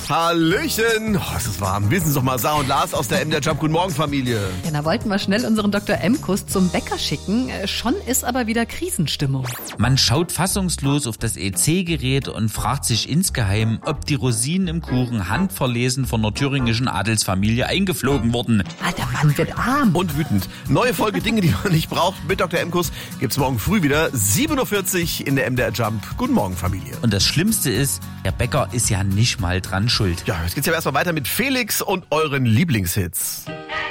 Hallöchen. Es ist warm. Wissen Sie doch mal, Sarah und Lars aus der MDR Jump. Guten Morgen, Familie. Ja, da wollten wir schnell unseren Dr. M-Kuss zum Bäcker schicken. Schon ist aber wieder Krisenstimmung. Man schaut fassungslos auf das EC-Gerät und fragt sich insgeheim, ob die Rosinen im Kuchen handverlesen von einer thüringischen Adelsfamilie eingeflogen wurden. Ah, der Mann wird arm. Und wütend. Neue Folge Dinge, die man nicht braucht mit Dr. M-Kuss gibt's morgen früh wieder. 7.40 Uhr in der MDR Jump. Guten Morgen, Familie. Und das Schlimmste ist, der Bäcker ist ja nicht mal dran schuld. Ja, jetzt geht's ja erstmal weiter mit Felix und euren Lieblingshits.